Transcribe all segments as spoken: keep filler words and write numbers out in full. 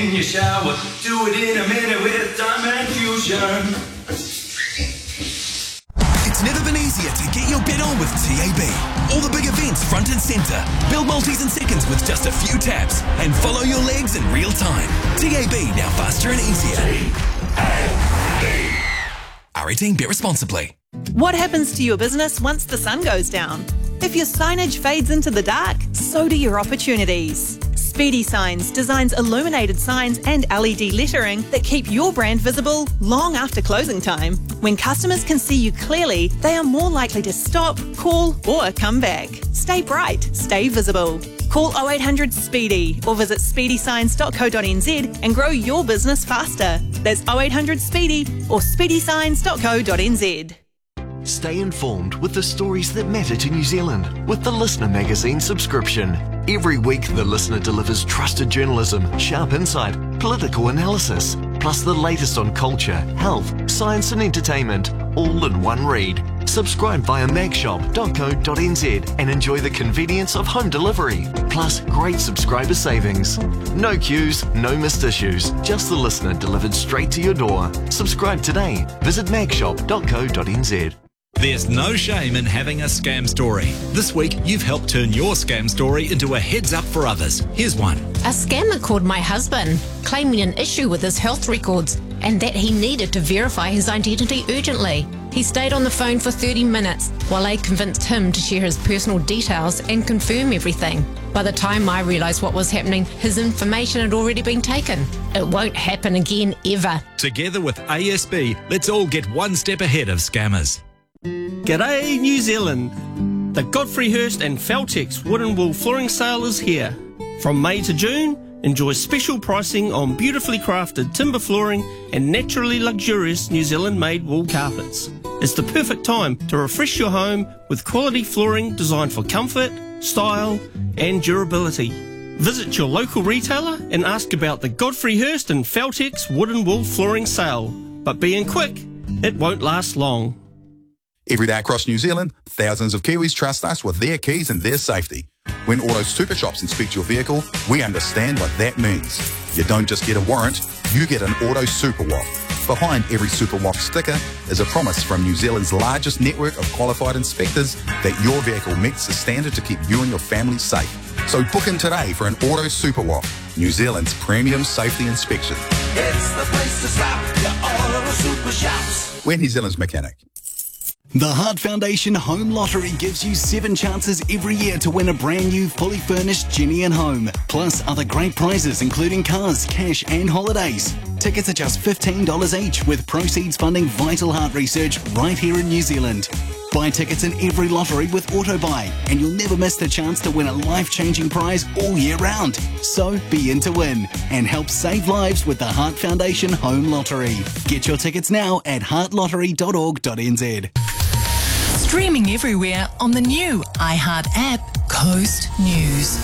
in your shower. Do it in a minute with Diamond Fusion. It's never been easier to get your bet on with T A B. All the big events front and centre. Build multis in seconds with just a few taps. And follow your legs in real time. T A B, now faster and easier. T A B. R eighteen, bet responsibly. What happens to your business once the sun goes down? If your signage fades into the dark, so do your opportunities. Speedy Signs designs illuminated signs and L E D lettering that keep your brand visible long after closing time. When customers can see you clearly, they are more likely to stop, call, or come back. Stay bright, stay visible. Call oh eight hundred SPEEDY or visit speedy signs dot co dot n z and grow your business faster. That's oh eight hundred SPEEDY or speedy signs dot co dot n z. Stay informed with the stories that matter to New Zealand with the Listener magazine subscription. Every week, The Listener delivers trusted journalism, sharp insight, political analysis, plus the latest on culture, health, science and entertainment, all in one read. Subscribe via magshop dot co dot n z and enjoy the convenience of home delivery, plus great subscriber savings. No queues, no missed issues, just The Listener delivered straight to your door. Subscribe today. Visit magshop dot co dot n z. There's no shame in having a scam story. This week, you've helped turn your scam story into a heads up for others. Here's one. A scammer called my husband, claiming an issue with his health records and that he needed to verify his identity urgently. He stayed on the phone for thirty minutes while I convinced him to share his personal details and confirm everything. By the time I realised what was happening, his information had already been taken. It won't happen again, ever. Together with A S B, let's all get one step ahead of scammers. G'day New Zealand! The Godfrey Hirst and Feltex Wood and Wool Flooring Sale is here. From May to June, enjoy special pricing on beautifully crafted timber flooring and naturally luxurious New Zealand made wool carpets. It's the perfect time to refresh your home with quality flooring designed for comfort, style and durability. Visit your local retailer and ask about the Godfrey Hirst and Feltex Wood and Wool Flooring Sale. But being quick, it won't last long. Every day across New Zealand, thousands of Kiwis trust us with their keys and their safety. When Auto Super Shops inspect your vehicle, we understand what that means. You don't just get a warrant, you get an Auto Super Walk. Behind every Super Walk sticker is a promise from New Zealand's largest network of qualified inspectors that your vehicle meets the standard to keep you and your family safe. So book in today for an Auto Super Walk, New Zealand's premium safety inspection. It's the place to stop, your Auto Super Shops. We're New Zealand's mechanic. The Heart Foundation Home Lottery gives you seven chances every year to win a brand new fully furnished Jenny and home, plus other great prizes including cars, cash and holidays. Tickets are just fifteen dollars each, with proceeds funding vital heart research right here in New Zealand. Buy tickets in every lottery with AutoBuy and you'll never miss the chance to win a life-changing prize all year round. So be in to win and help save lives with the Heart Foundation Home Lottery. Get your tickets now at heart lottery dot org dot n z. Streaming everywhere on the new iHeart app, Coast News.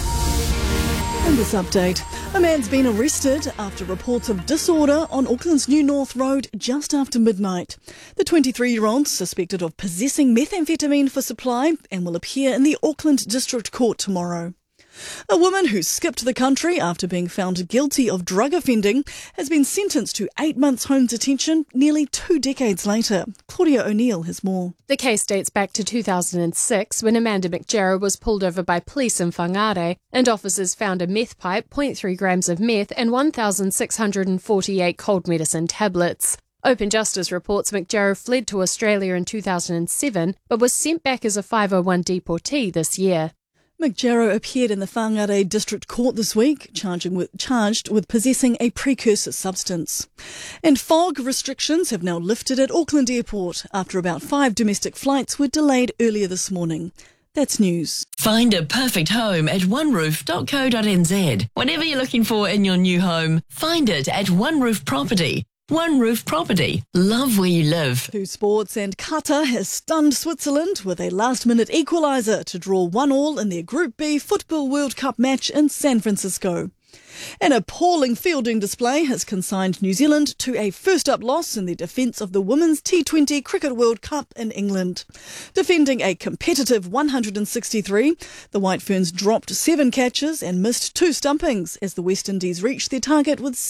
In this update, a man's been arrested after reports of disorder on Auckland's New North Road just after midnight. The twenty-three-year-old suspected of possessing methamphetamine for supply and will appear in the Auckland District Court tomorrow. A woman who skipped the country after being found guilty of drug offending has been sentenced to eight months home detention nearly two decades later. Claudia O'Neill has more. The case dates back to two thousand six when Amanda McJarrow was pulled over by police in Whangarei and officers found a meth pipe, zero point three grams of meth and one thousand six hundred forty-eight cold medicine tablets. Open Justice reports McJarrow fled to Australia in two thousand seven but was sent back as a five oh one deportee this year. McJarrow appeared in the Whangarei District Court this week, charging with, charged with possessing a precursor substance. And fog restrictions have now lifted at Auckland Airport after about five domestic flights were delayed earlier this morning. That's news. Find a perfect home at one roof dot co dot n z. Whatever you're looking for in your new home, find it at One Roof Property. One Roof Property. Love where you live. Two sports, and Qatar has stunned Switzerland with a last-minute equaliser to draw one all in their Group B Football World Cup match in San Francisco. An appalling fielding display has consigned New Zealand to a first-up loss in their defence of the Women's T twenty Cricket World Cup in England. Defending a competitive one hundred sixty-three, the White Ferns dropped seven catches and missed two stumpings as the West Indies reached their target with